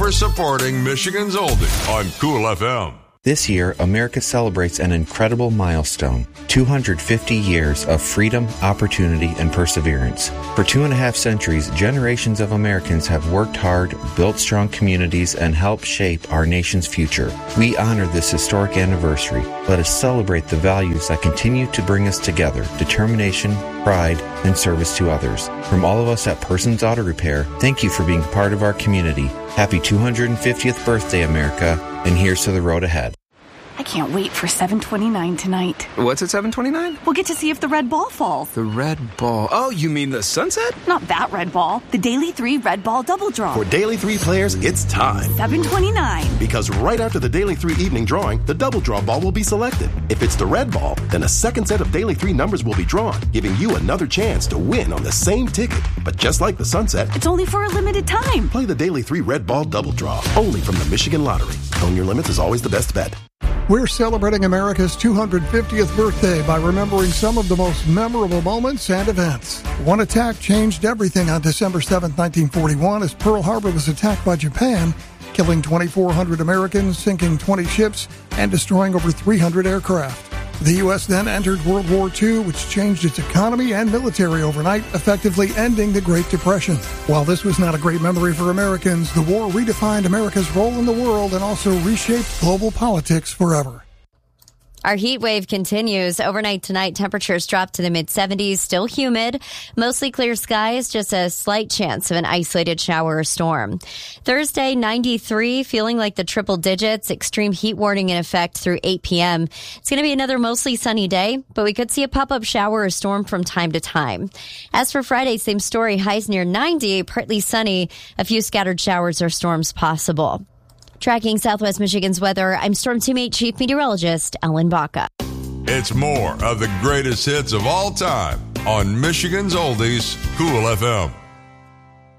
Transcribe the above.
for supporting Michigan's Oldie on Cool FM. This year, America celebrates an incredible milestone, 250 years of freedom, opportunity, and perseverance. For 2.5 centuries, generations of Americans have worked hard, built strong communities, and helped shape our nation's future. We honor this historic anniversary. Let us celebrate the values that continue to bring us together: determination, pride, and service to others. From all of us at Persons Auto Repair, thank you for being part of our community. Happy 250th birthday, America, and here's to the road ahead. I can't wait for 7:29 tonight. What's at 7:29? We'll get to see if the red ball falls. The red ball. Oh, you mean the sunset? Not that red ball. The Daily 3 Red Ball Double Draw. For Daily 3 players, it's time. 7:29. Because right after the Daily 3 evening drawing, the double draw ball will be selected. If it's the red ball, then a second set of Daily 3 numbers will be drawn, giving you another chance to win on the same ticket. But just like the sunset, it's only for a limited time. Play the Daily 3 Red Ball Double Draw, only from the Michigan Lottery. Own your limits is always the best bet. We're celebrating America's 250th birthday by remembering some of the most memorable moments and events. One attack changed everything on December 7, 1941, as Pearl Harbor was attacked by Japan, killing 2,400 Americans, sinking 20 ships, and destroying over 300 aircraft. The U.S. then entered World War II, which changed its economy and military overnight, effectively ending the Great Depression. While this was not a great memory for Americans, the war redefined America's role in the world and also reshaped global politics forever. Our heat wave continues. Overnight tonight, temperatures drop to the mid-70s, still humid. Mostly clear skies, just a slight chance of an isolated shower or storm. Thursday, 93, feeling like the triple digits. Extreme heat warning in effect through 8 p.m. It's going to be another mostly sunny day, but we could see a pop-up shower or storm from time to time. As for Friday, same story. Highs near 90, partly sunny. A few scattered showers or storms possible. Tracking Southwest Michigan's weather, I'm Storm Teammate Chief Meteorologist Ellen Baca. It's more of the greatest hits of all time on Michigan's Oldies, Cool FM.